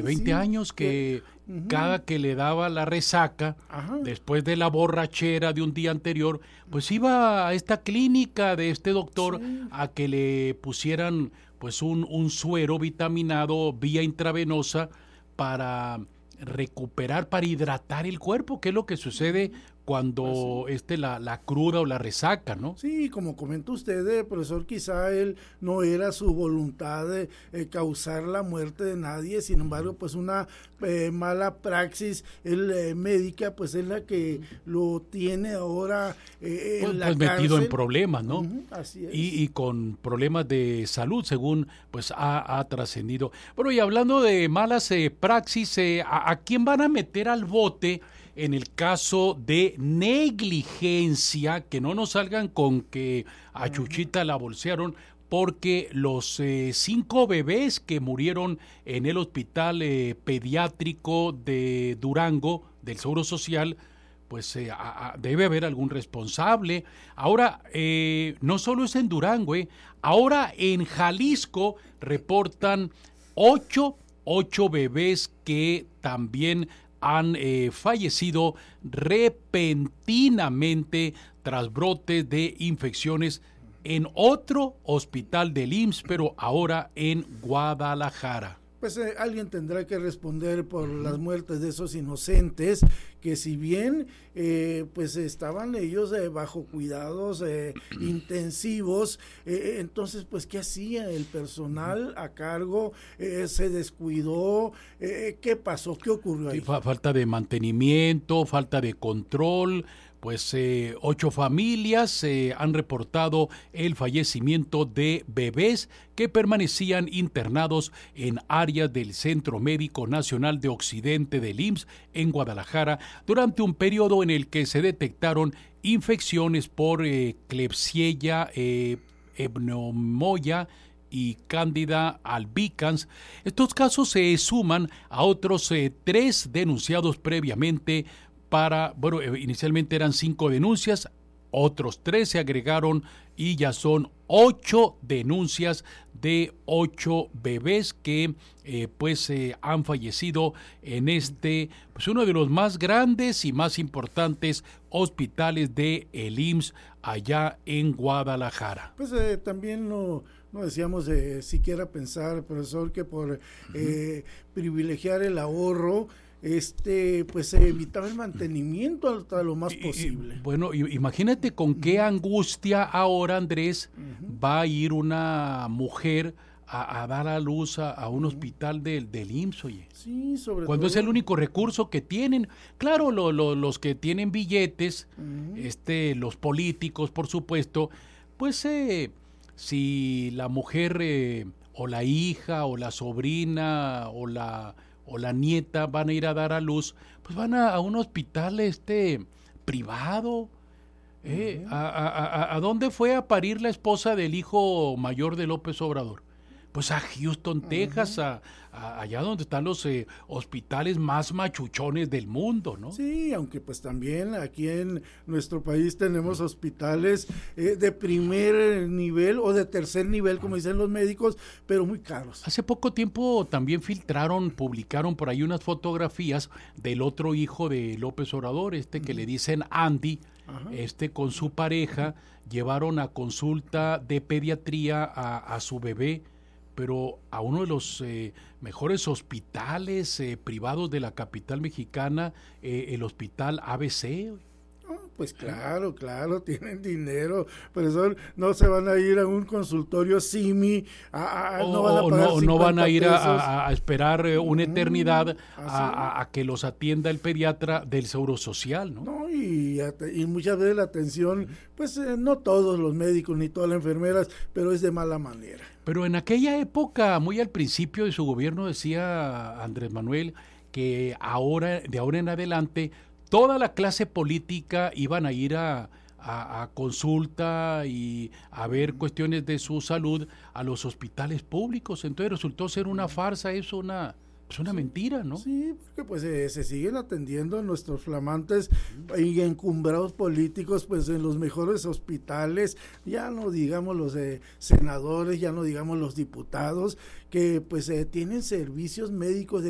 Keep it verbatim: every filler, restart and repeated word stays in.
veinte sí, años que que, uh-huh. cada que le daba la resaca, Ajá. después de la borrachera de un día anterior, pues iba a esta clínica de este doctor sí. a que le pusieran pues un, un suero vitaminado vía intravenosa para recuperar, para hidratar el cuerpo, que es lo que sucede cuando pues sí. este la, la cruda o la resaca, ¿no? Sí, como comenta usted, eh, profesor, quizá él no era su voluntad de eh, causar la muerte de nadie, sin embargo, pues una eh, mala praxis el, eh, médica, pues es la que lo tiene ahora eh, en pues, la pues cárcel. metido en problemas, ¿no? Uh-huh, así es. Y, y con problemas de salud, según pues ha, ha trascendido. Bueno, y hablando de malas eh, praxis, eh, ¿a, ¿a quién van a meter al bote en el caso de negligencia? Que no nos salgan con que a Chuchita la bolsearon, porque los eh, cinco bebés que murieron en el hospital eh, pediátrico de Durango, del Seguro Social, pues eh, a, a, debe haber algún responsable. Ahora, eh, no solo es en Durango, eh, ahora en Jalisco reportan ocho, ocho bebés que también han eh, fallecido repentinamente tras brotes de infecciones en otro hospital del I M S S, pero ahora en Guadalajara. Pues eh, alguien tendrá que responder por las muertes de esos inocentes, que si bien eh, pues estaban ellos eh, bajo cuidados eh, intensivos, eh, entonces pues ¿qué hacía el personal a cargo? Eh, ¿Se descuidó? Eh, ¿Qué pasó? ¿Qué ocurrió ahí? Sí, fa- falta de mantenimiento, falta de control. Pues eh, ocho familias eh, han reportado el fallecimiento de bebés que permanecían internados en áreas del Centro Médico Nacional de Occidente del I M S S en Guadalajara durante un periodo en el que se detectaron infecciones por eh, Klebsiella eh, pneumoniae y Candida albicans. Estos casos se suman a otros eh, tres denunciados previamente para, bueno, inicialmente eran cinco denuncias, otros tres se agregaron y ya son ocho denuncias de ocho bebés que eh, pues eh, han fallecido en este, pues uno de los más grandes y más importantes hospitales de el I M S S allá en Guadalajara. Pues eh, también no, no decíamos de siquiera pensar, profesor, que por eh, uh-huh. privilegiar el ahorro, este pues se evitaba el mantenimiento hasta lo más posible. Y, y, bueno, imagínate con uh-huh. qué angustia ahora, Andrés, uh-huh. va a ir una mujer a, a dar a luz a, a un uh-huh. hospital del, del I M S S, oye. Sí, sobre Cuando todo. es el único recurso que tienen. Claro, lo, lo, los que tienen billetes, uh-huh. este, los políticos, por supuesto, pues eh, si la mujer eh, o la hija o la sobrina o la... o la nieta van a ir a dar a luz, pues van a, a un hospital este privado. ¿eh? Uh-huh. ¿A, a, a dónde fue a parir la esposa del hijo mayor de López Obrador? Pues a Houston, Texas, uh-huh. a, a, allá donde están los eh, hospitales más machuchones del mundo, ¿no? Sí, aunque pues también aquí en nuestro país tenemos hospitales eh, de primer nivel o de tercer nivel, como dicen los médicos, pero muy caros. Hace poco tiempo también filtraron, publicaron por ahí unas fotografías del otro hijo de López Obrador, este que uh-huh. le dicen Andy, uh-huh. este con su pareja, llevaron a consulta de pediatría a, a su bebé, pero a uno de los eh, mejores hospitales eh, privados de la capital mexicana, eh, el hospital A B C. Oh, pues claro, claro, tienen dinero, profesor, no se van a ir a un consultorio SIMI, a, a, o, no van a pagar no, no van a ir a, pesos. a, a esperar eh, una eternidad mm, a, a, a que los atienda el pediatra del Seguro Social, ¿no? No, y, y muchas veces la atención, pues eh, no todos los médicos ni todas las enfermeras, pero es de mala manera. Pero en aquella época, muy al principio de su gobierno, decía Andrés Manuel que ahora, de ahora en adelante, toda la clase política iban a ir a, a, a consulta y a ver cuestiones de su salud a los hospitales públicos. Entonces resultó ser una farsa, eso, una... Es una sí, mentira, ¿no? Sí, porque pues eh, se siguen atendiendo nuestros flamantes y encumbrados políticos pues en los mejores hospitales, ya no digamos los eh, senadores, ya no digamos los diputados, que pues eh, tienen servicios médicos de